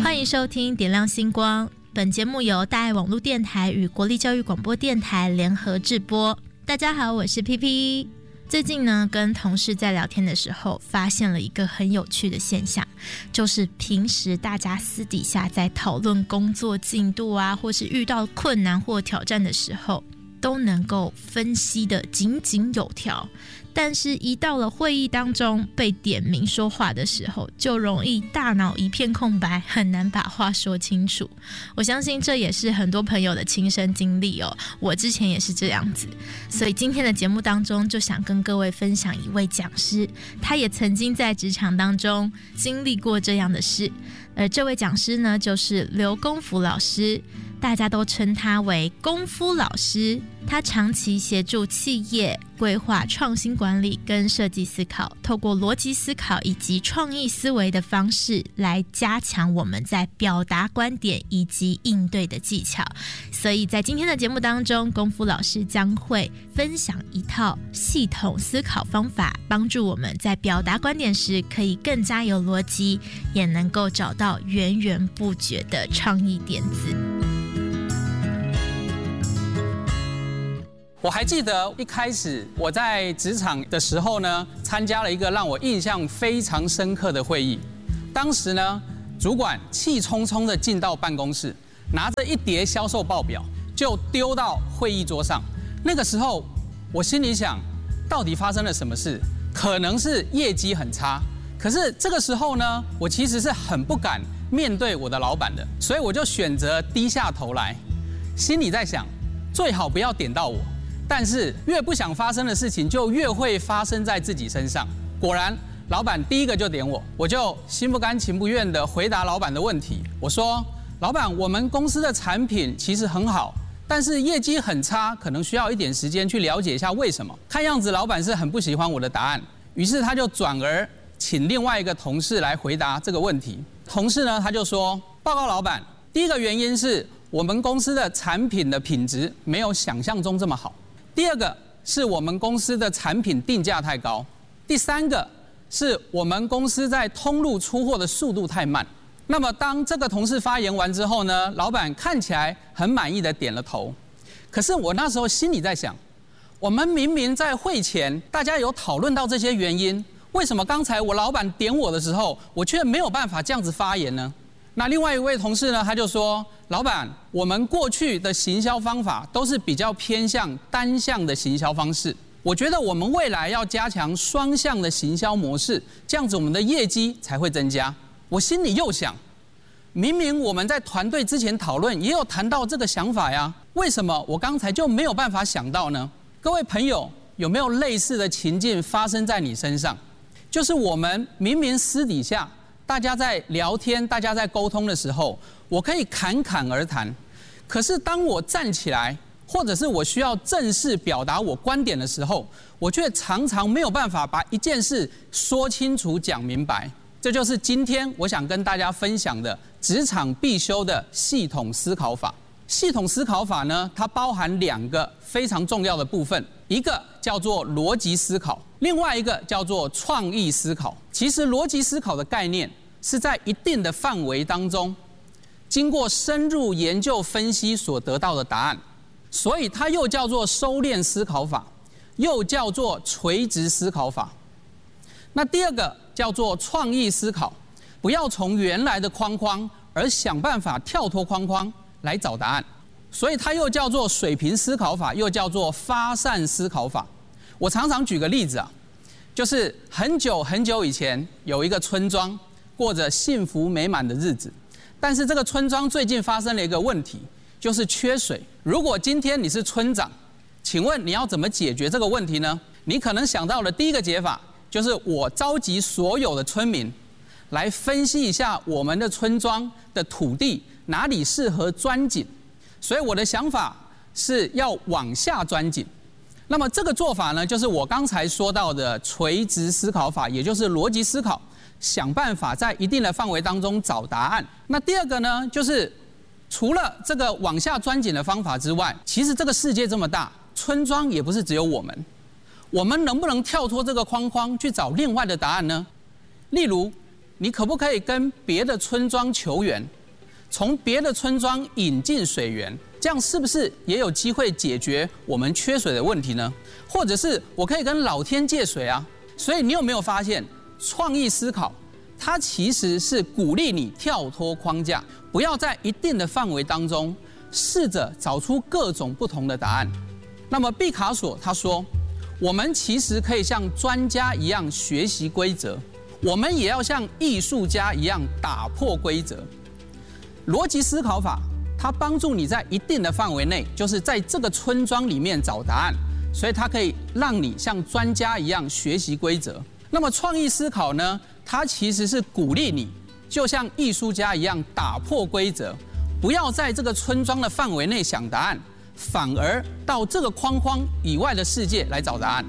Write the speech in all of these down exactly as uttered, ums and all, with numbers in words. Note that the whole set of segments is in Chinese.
欢迎收听点亮星光，本节目由大爱网络电台与国立教育广播电台联合制播。大家好，我是 P P。 最近呢，跟同事在聊天的时候发现了一个很有趣的现象，就是平时大家私底下在讨论工作进度啊，或是遇到困难或挑战的时候，都能够分析得井井有条，但是一到了会议当中被点名说话的时候，就容易大脑一片空白，很难把话说清楚。我相信这也是很多朋友的亲身经历哦，我之前也是这样子。所以今天的节目当中，就想跟各位分享一位讲师，他也曾经在职场当中经历过这样的事。而这位讲师呢，就是刘功夫老师，大家都称他为功夫老师。他长期协助企业规划创新管理跟设计思考，透过逻辑思考以及创意思维的方式来加强我们在表达观点以及应对的技巧。所以在今天的节目当中，功夫老师将会分享一套系统思考方法，帮助我们在表达观点时可以更加有逻辑，也能够找到源源不绝的创意点子。 我还记得一开始我在职场的时候呢，参加了一个让我印象非常深刻的会议。当时呢，主管气冲冲地进到办公室，拿着一叠销售报表就丢到会议桌上。那个时候我心里想，到底发生了什么事？可能是业绩很差。可是这个时候呢，我其实是很不敢面对我的老板的，所以我就选择低下头来，心里在想，最好不要点到我。但是越不想发生的事情，就越会发生在自己身上。果然，老板第一个就点我，我就心不甘情不愿地回答老板的问题。我说：“老板，我们公司的产品其实很好，但是业绩很差，可能需要一点时间去了解一下为什么。”看样子老板是很不喜欢我的答案，于是他就转而请另外一个同事来回答这个问题。同事呢，他就说：“报告老板，第一个原因是我们公司的产品的品质没有想象中这么好。第二个是我们公司的产品定价太高，第三个是我们公司在通路出货的速度太慢。”那么当这个同事发言完之后呢，老板看起来很满意的点了头。可是我那时候心里在想，我们明明在会前大家有讨论到这些原因，为什么刚才我老板点我的时候，我却没有办法这样子发言呢？那另外一位同事呢，他就说：“老板，我们过去的行销方法都是比较偏向单向的行销方式，我觉得我们未来要加强双向的行销模式，这样子我们的业绩才会增加。”我心里又想，明明我们在团队之前讨论也有谈到这个想法呀，为什么我刚才就没有办法想到呢？各位朋友，有没有类似的情境发生在你身上？就是我们明明私底下大家在聊天，大家在沟通的时候，我可以侃侃而谈。可是当我站起来，或者是我需要正式表达我观点的时候，我却常常没有办法把一件事说清楚、讲明白。这就是今天我想跟大家分享的职场必修的系统思考法。系统思考法呢，它包含两个非常重要的部分，一个叫做逻辑思考，另外一个叫做创意思考。其实逻辑思考的概念是在一定的范围当中，经过深入研究分析所得到的答案，所以它又叫做收敛思考法，又叫做垂直思考法。那第二个叫做创意思考，不要从原来的框框，而想办法跳脱框框来找答案，所以它又叫做水平思考法，又叫做发散思考法。我常常举个例子啊，就是很久很久以前有一个村庄过着幸福美满的日子，但是这个村庄最近发生了一个问题，就是缺水。如果今天你是村长，请问你要怎么解决这个问题呢？你可能想到的第一个解法就是我召集所有的村民来分析一下我们的村庄的土地哪里适合钻井，所以我的想法是要往下钻井。那么这个做法呢，就是我刚才说到的垂直思考法，也就是逻辑思考，想办法在一定的范围当中找答案。那第二个呢，就是除了这个往下钻井的方法之外，其实这个世界这么大，村庄也不是只有我们，我们能不能跳脱这个框框去找另外的答案呢？例如你可不可以跟别的村庄求援，从别的村庄引进水源？这样是不是也有机会解决我们缺水的问题呢？或者是我可以跟老天借水啊？所以你有没有发现，创意思考它其实是鼓励你跳脱框架，不要在一定的范围当中试着找出各种不同的答案。那么毕卡索他说，我们其实可以像专家一样学习规则，我们也要像艺术家一样打破规则。逻辑思考法它帮助你在一定的范围内，就是在这个村庄里面找答案，所以它可以让你像专家一样学习规则。那么创意思考呢，它其实是鼓励你就像艺术家一样打破规则，不要在这个村庄的范围内想答案，反而到这个框框以外的世界来找答案。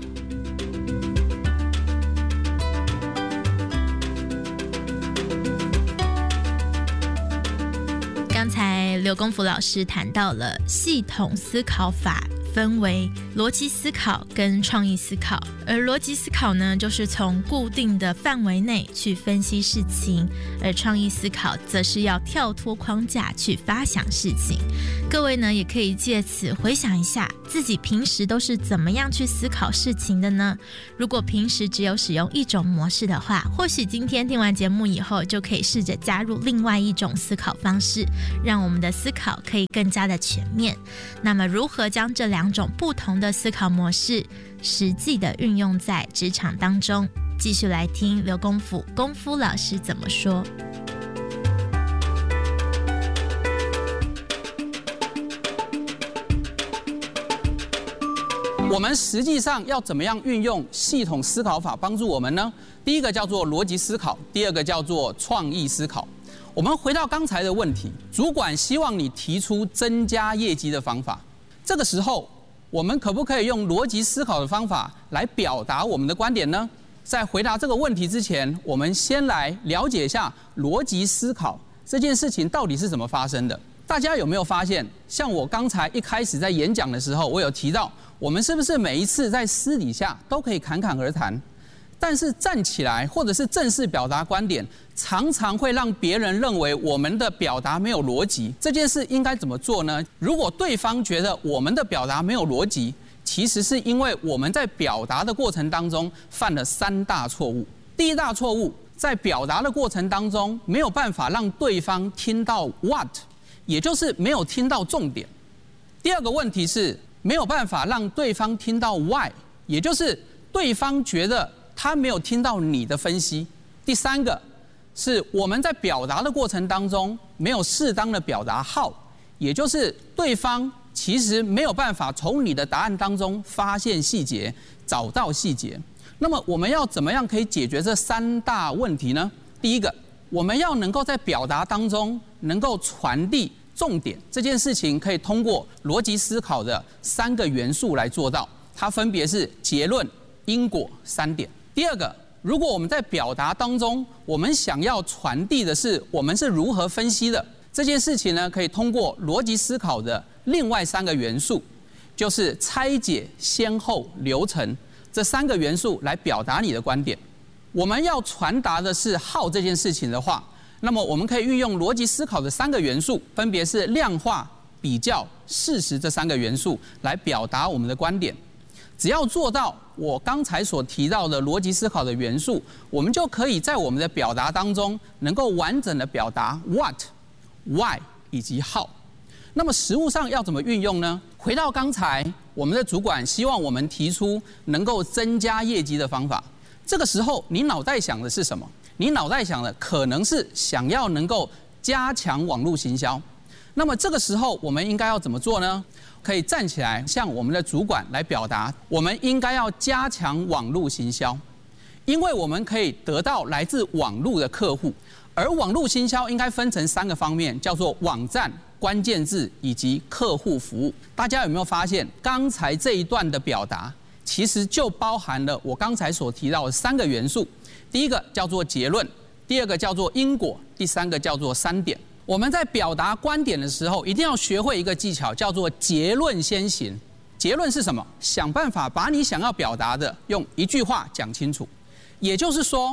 刚才刘功夫老师谈到了系统思考法，分为逻辑思考跟创意思考，而逻辑思考呢，就是从固定的范围内去分析事情，而创意思考则是要跳脱框架去发想事情。各位呢，也可以借此回想一下自己平时都是怎么样去思考事情的呢？如果平时只有使用一种模式的话，或许今天听完节目以后，就可以试着加入另外一种思考方式，让我们的思考可以更加的全面。那么如何将这两种不同的思考模式实际的运用在职场当中？继续来听刘功夫功夫老师怎么说。 我们实际上要怎么样运用系统思考法帮助我们呢？第一个叫做逻辑思考，第二个叫做创意思考。我们回到刚才的问题，主管希望你提出增加业绩的方法，这个时候我们可不可以用逻辑思考的方法来表达我们的观点呢？在回答这个问题之前，我们先来了解一下逻辑思考这件事情到底是怎么发生的。大家有没有发现，像我刚才一开始在演讲的时候，我有提到，我们是不是每一次在私底下都可以侃侃而谈，但是站起来或者是正式表达观点，常常会让别人认为我们的表达没有逻辑。这件事应该怎么做呢？如果对方觉得我们的表达没有逻辑，其实是因为我们在表达的过程当中犯了三大错误。第一大错误，在表达的过程当中没有办法让对方听到 what， 也就是没有听到重点。第二个问题是没有办法让对方听到 why， 也就是对方觉得他没有听到你的分析。第三个是我们在表达的过程当中没有适当的表达 how， 也就是对方其实没有办法从你的答案当中发现细节，找到细节。那么我们要怎么样可以解决这三大问题呢？第一个，我们要能够在表达当中能够传递重点，这件事情可以通过逻辑思考的三个元素来做到，它分别是结论、因果三点。第二个，如果我们在表达当中，我们想要传递的是我们是如何分析的，这件事情呢，可以通过逻辑思考的另外三个元素，就是拆解、先后、流程这三个元素来表达你的观点。我们要传达的是 how 这件事情的话，那么我们可以运用逻辑思考的三个元素，分别是量化、比较、事实这三个元素来表达我们的观点。只要做到我刚才所提到的逻辑思考的元素，我们就可以在我们的表达当中能够完整的表达 what、why 以及 how。那么实务上要怎么运用呢？回到刚才，我们的主管希望我们提出能够增加业绩的方法。这个时候，你脑袋想的是什么？你脑袋想的可能是想要能够加强网络行销。那么这个时候，我们应该要怎么做呢？可以站起来向我们的主管来表达，我们应该要加强网络行销，因为我们可以得到来自网络的客户。而网络行销应该分成三个方面，叫做网站、关键字以及客户服务。大家有没有发现，刚才这一段的表达其实就包含了我刚才所提到的三个元素。第一个叫做结论，第二个叫做因果，第三个叫做三点。我们在表达观点的时候，一定要学会一个技巧，叫做结论先行。结论是什么？想办法把你想要表达的用一句话讲清楚。也就是说，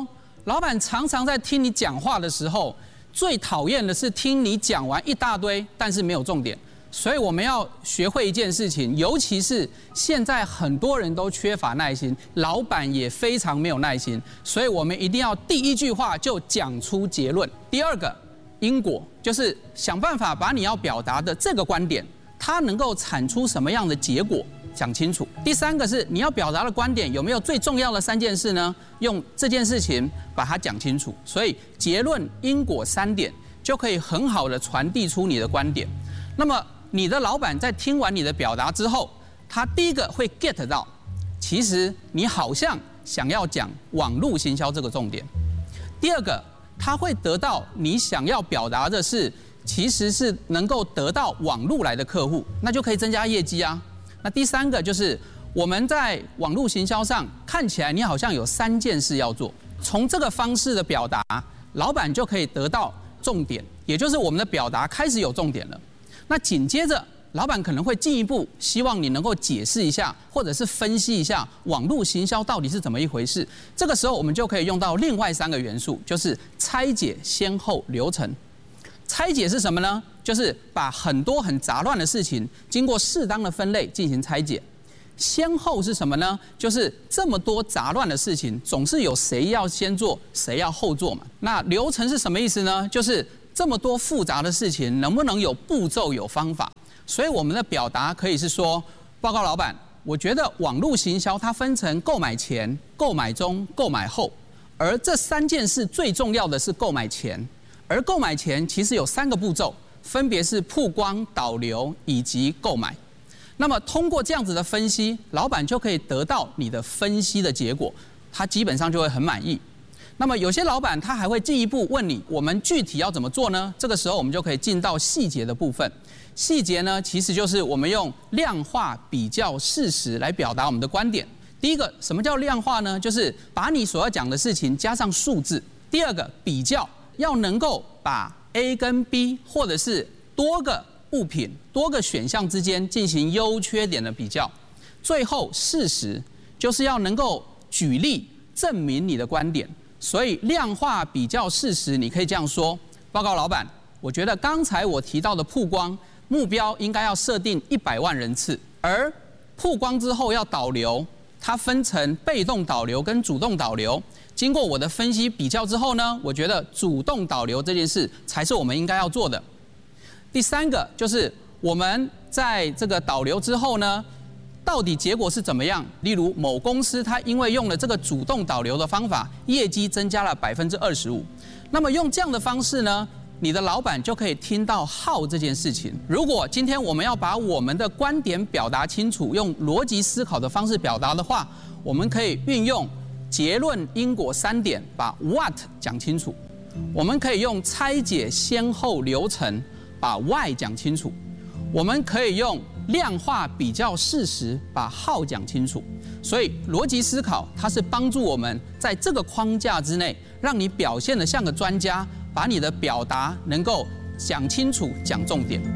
老板常常在听你讲话的时候，最讨厌的是听你讲完一大堆，但是没有重点。所以我们要学会一件事情，尤其是现在很多人都缺乏耐心，老板也非常没有耐心，所以我们一定要第一句话就讲出结论。第二个因果，就是想办法把你要表达的这个观点，它能够产出什么样的结果讲清楚。第三个是你要表达的观点有没有最重要的三件事呢？用这件事情把它讲清楚。所以结论、因果三点就可以很好的传递出你的观点。那么你的老板在听完你的表达之后，他第一个会 get 到，其实你好像想要讲网络行销这个重点。第二个，他会得到你想要表达的是，其实是能够得到网络来的客户，那就可以增加业绩啊。那第三个就是我们在网络行销上看起来你好像有三件事要做，从这个方式的表达，老板就可以得到重点，也就是我们的表达开始有重点了。那紧接着，老板可能会进一步希望你能够解释一下，或者是分析一下网络行销到底是怎么一回事。这个时候，我们就可以用到另外三个元素，就是拆解、先后、流程。拆解是什么呢？就是把很多很杂乱的事情，经过适当的分类进行拆解。先后是什么呢？就是这么多杂乱的事情，总是有谁要先做，谁要后做嘛。那流程是什么意思呢？就是这么多复杂的事情，能不能有步骤、有方法？所以我们的表达可以是说：报告老板，我觉得网络行销它分成购买前、购买中、购买后，而这三件事最重要的是购买前，而购买前其实有三个步骤，分别是曝光、导流以及购买。那么通过这样子的分析，老板就可以得到你的分析的结果，他基本上就会很满意。那么有些老板他还会进一步问你，我们具体要怎么做呢？这个时候我们就可以进到细节的部分。细节呢，其实就是我们用量化、比较、事实来表达我们的观点。第一个，什么叫量化呢？就是把你所要讲的事情加上数字。第二个，比较，要能够把 A 跟 B 或者是多个物品、多个选项之间进行优缺点的比较。最后，事实，就是要能够举例证明你的观点。所以量化、比较、事实，你可以这样说：报告老板，我觉得刚才我提到的曝光目标应该要设定一百万人次，而曝光之后要导流，它分成被动导流跟主动导流。经过我的分析比较之后呢，我觉得主动导流这件事才是我们应该要做的。第三个就是我们在这个导流之后呢，到底结果是怎么样？例如某公司它因为用了这个主动导流的方法，业绩增加了百分之二十五。那么用这样的方式呢，你的老板就可以听到 how 这件事情。如果今天我们要把我们的观点表达清楚，用逻辑思考的方式表达的话，我们可以运用结论、因果三点，把 what 讲清楚。我们可以用拆解、先后、流程，把 why 讲清楚。我们可以用量化、比较、事实，把 how 讲清楚。所以逻辑思考它是帮助我们在这个框架之内，让你表现得像个专家，把你的表达能够讲清楚、讲重点。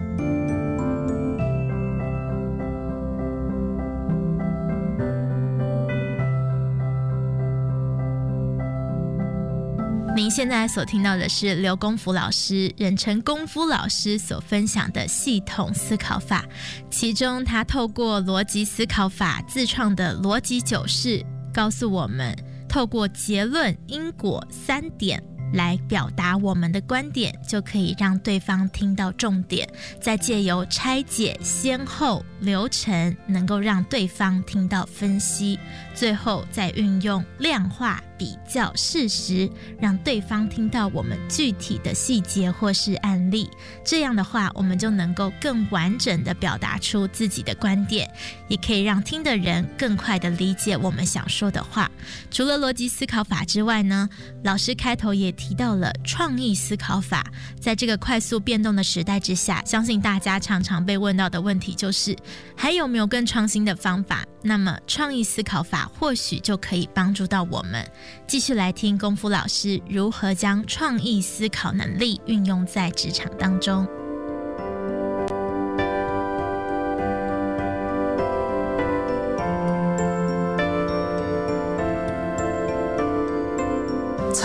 您现在所听到的是刘功夫老师，人称功夫老师所分享的系统思考法，其中他透过逻辑思考法自创的逻辑九式，告诉我们透过结论、因果三点来表达我们的观点，就可以让对方听到重点，再借由拆解、先后、流程，能够让对方听到分析，最后再运用量化、比较、事实，让对方听到我们具体的细节或是案例。这样的话，我们就能够更完整的表达出自己的观点，也可以让听的人更快的理解我们想说的话。除了逻辑思考法之外呢，老师开头也提到了创意思考法。在这个快速变动的时代之下，相信大家常常被问到的问题就是还有没有更创新的方法？那么创意思考法或许就可以帮助到我们。继续来听功夫老师如何将创意思考能力运用在职场当中。 曾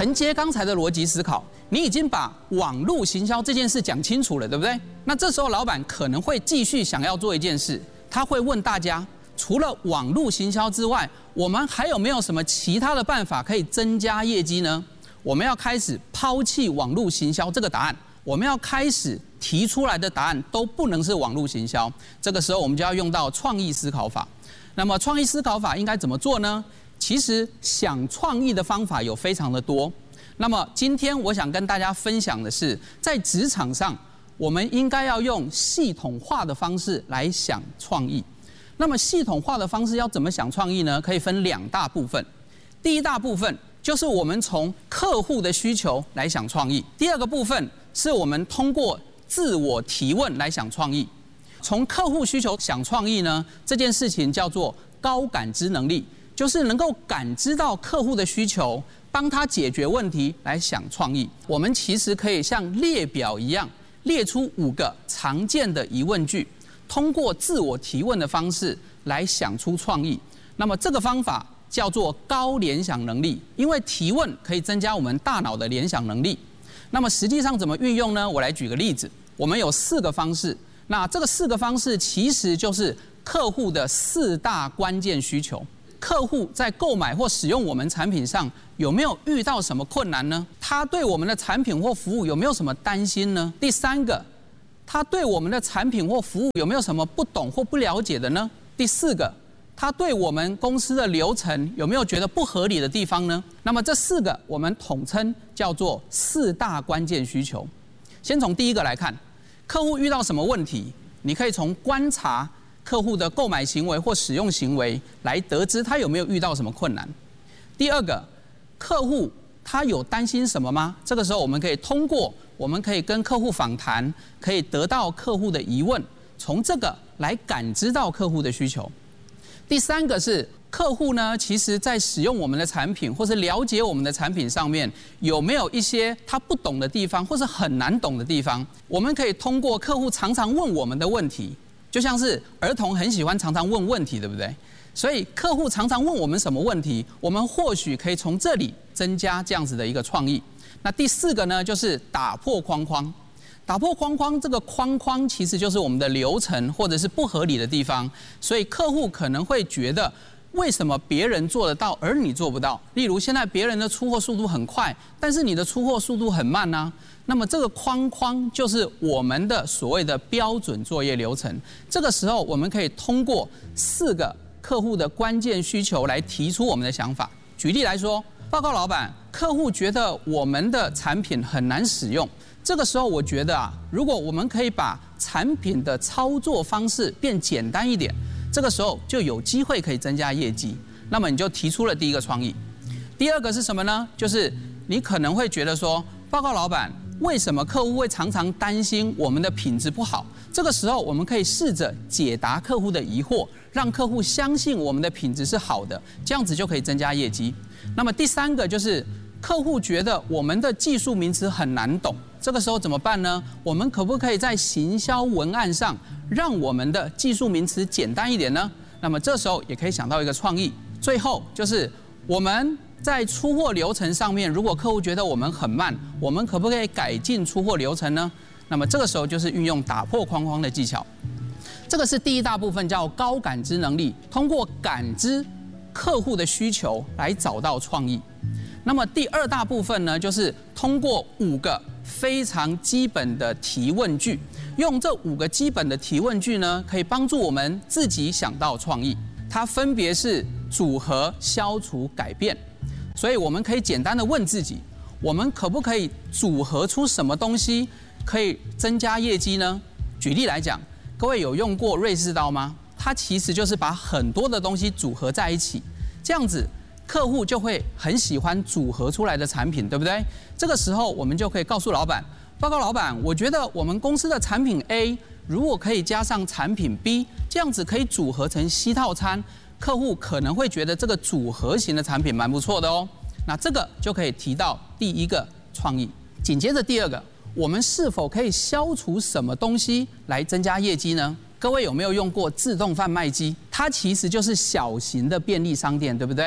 承接刚才的逻辑思考，你已经把网络行销这件事讲清楚了，对不对？那这时候老板可能会继续想要做一件事，他会问大家，除了网络行销之外，我们还有没有什么其他的办法可以增加业绩呢？我们要开始抛弃网络行销这个答案，我们要开始提出来的答案都不能是网络行销。这个时候我们就要用到创意思考法。那么创意思考法应该怎么做呢？其实想创意的方法有非常的多。那么今天我想跟大家分享的是，在职场上，我们应该要用系统化的方式来想创意。那么系统化的方式要怎么想创意呢？可以分两大部分。第一大部分就是我们从客户的需求来想创意，第二个部分是我们通过自我提问来想创意。从客户需求想创意呢，这件事情叫做高感知能力，就是能够感知到客户的需求，帮他解决问题来想创意。我们其实可以像列表一样，列出五个常见的疑问句，通过自我提问的方式来想出创意。那么这个方法叫做高联想能力，因为提问可以增加我们大脑的联想能力。那么实际上怎么运用呢？我来举个例子，我们有四个方式。那这个四个方式其实就是客户的四大关键需求。客户在购买或使用我们产品上有没有遇到什么困难呢？他对我们的产品或服务有没有什么担心呢？第三个，他对我们的产品或服务有没有什么不懂或不了解的呢？第四个，他对我们公司的流程有没有觉得不合理的地方呢？那么这四个我们统称叫做四大关键需求。先从第一个来看，客户遇到什么问题，你可以从观察客户的购买行为或使用行为来得知他有没有遇到什么困难。第二个，客户他有担心什么吗？这个时候我们可以通过我们可以跟客户访谈，可以得到客户的疑问，从这个来感知到客户的需求。第三个是客户呢，其实在使用我们的产品或是了解我们的产品上面，有没有一些他不懂的地方或是很难懂的地方，我们可以通过客户常常问我们的问题，就像是儿童很喜欢常常问问题，对不对？所以客户常常问我们什么问题，我们或许可以从这里增加这样子的一个创意。那第四个呢，就是打破框框。打破框框，这个框框其实就是我们的流程或者是不合理的地方，所以客户可能会觉得，为什么别人做得到而你做不到？例如现在别人的出货速度很快，但是你的出货速度很慢啊。那么这个框框就是我们的所谓的标准作业流程。这个时候我们可以通过四个客户的关键需求来提出我们的想法。举例来说，报告老板，客户觉得我们的产品很难使用。这个时候我觉得啊，如果我们可以把产品的操作方式变简单一点，这个时候就有机会可以增加业绩。那么你就提出了第一个创意。第二个是什么呢？就是你可能会觉得说，报告老板，为什么客户会常常担心我们的品质不好？这个时候我们可以试着解答客户的疑惑，让客户相信我们的品质是好的，这样子就可以增加业绩。那么第三个就是客户觉得我们的技术名词很难懂，这个时候怎么办呢？我们可不可以在行销文案上让我们的技术名词简单一点呢？那么这时候也可以想到一个创意。最后就是我们在出货流程上面，如果客户觉得我们很慢，我们可不可以改进出货流程呢？那么这个时候就是运用打破框框的技巧。这个是第一大部分，叫高感知能力，通过感知客户的需求来找到创意。那么第二大部分呢，就是通过五个非常基本的提问句，用这五个基本的提问句呢，可以帮助我们自己想到创意。它分别是组合、消除、改变。所以我们可以简单的问自己，我们可不可以组合出什么东西可以增加业绩呢？举例来讲，各位有用过瑞士刀吗？它其实就是把很多的东西组合在一起，这样子客户就会很喜欢组合出来的产品，对不对？这个时候我们就可以告诉老板，报告老板，我觉得我们公司的产品 A 如果可以加上产品 B， 这样子可以组合成 C 套餐，客户可能会觉得这个组合型的产品蛮不错的哦。那这个就可以提到第一个创意。紧接着第二个，我们是否可以消除什么东西来增加业绩呢？各位有没有用过自动贩卖机？它其实就是小型的便利商店，对不对？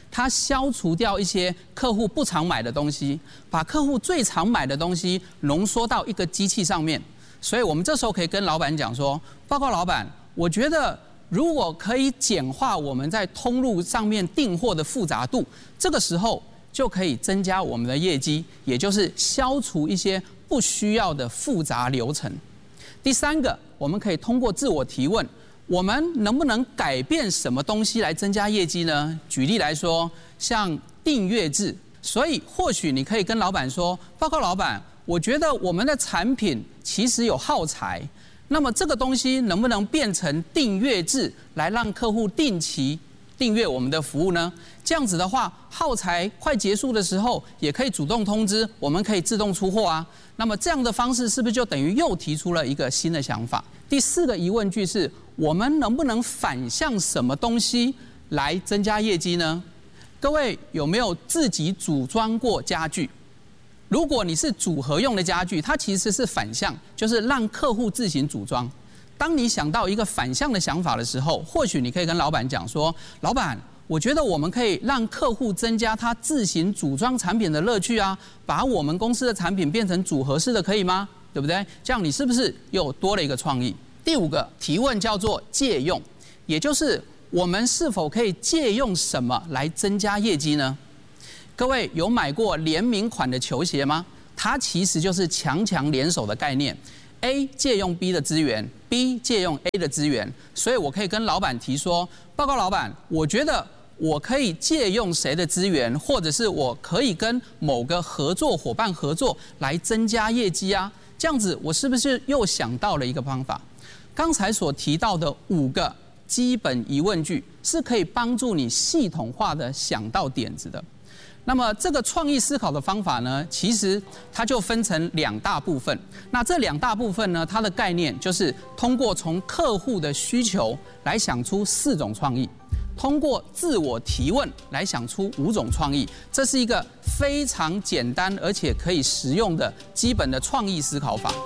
它消除掉一些客户不常买的东西，把客户最常买的东西浓缩到一个机器上面。所以我们这时候可以跟老板讲说：报告老板，我觉得如果可以简化我们在通路上面订货的复杂度，这个时候就可以增加我们的业绩，也就是消除一些不需要的复杂流程。第三个，我们可以通过自我提问，我们能不能改变什么东西来增加业绩呢？举例来说，像订阅制。所以或许你可以跟老板说：报告老板，我觉得我们的产品其实有耗材，那么这个东西能不能变成订阅制，来让客户定期订阅我们的服务呢？这样子的话，耗材快结束的时候，也可以主动通知，我们可以自动出货啊。那么这样的方式是不是就等于又提出了一个新的想法？第四个疑问句是：我们能不能反向什么东西来增加业绩呢？各位有没有自己组装过家具？如果你是组合用的家具，它其实是反向，就是让客户自行组装。当你想到一个反向的想法的时候，或许你可以跟老板讲说：老板，我觉得我们可以让客户增加他自行组装产品的乐趣啊，把我们公司的产品变成组合式的，可以吗？对不对？这样你是不是又多了一个创意？第五个提问叫做借用，也就是我们是否可以借用什么来增加业绩呢？各位有买过联名款的球鞋吗？它其实就是强强联手的概念。A 借用 B 的资源 ，B 借用 A 的资源，所以我可以跟老板提说：报告老板，我觉得我可以借用谁的资源，或者是我可以跟某个合作伙伴合作来增加业绩啊。这样子，我是不是又想到了一个方法？刚才所提到的五个基本疑问句是可以帮助你系统化的想到点子的。那么这个创意思考的方法呢，其实它就分成两大部分。那这两大部分呢，它的概念就是通过从客户的需求来想出四种创意，通过自我提问来想出五种创意。这是一个非常简单而且可以实用的基本的创意思考法。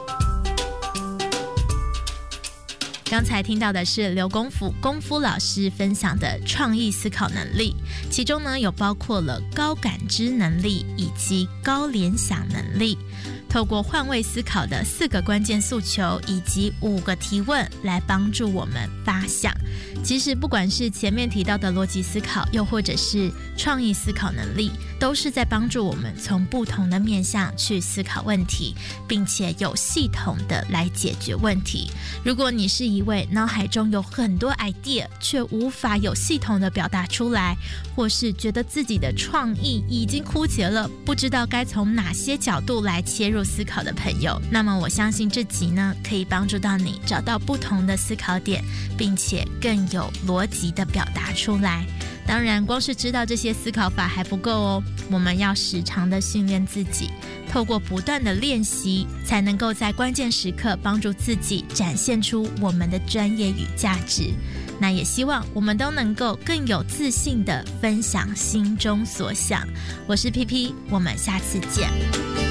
刚才听到的是刘功夫功夫老师分享的创意思考能力，其中呢有包括了高感知能力以及高联想能力。透过换位思考的四个关键诉求以及五个提问来帮助我们发想。其实不管是前面提到的逻辑思考，又或者是创意思考能力，都是在帮助我们从不同的面向去思考问题，并且有系统的来解决问题。如果你是一位脑海中有很多 idea 却无法有系统的表达出来，或是觉得自己的创意已经枯竭了，不知道该从哪些角度来切入思考的朋友，那么我相信这集呢可以帮助到你找到不同的思考点，并且更有逻辑的表达出来。当然光是知道这些思考法还不够哦，我们要时常的训练自己，透过不断的练习，才能够在关键时刻帮助自己展现出我们的专业与价值。那也希望我们都能够更有自信的分享心中所想。我是 P P， 我们下次见。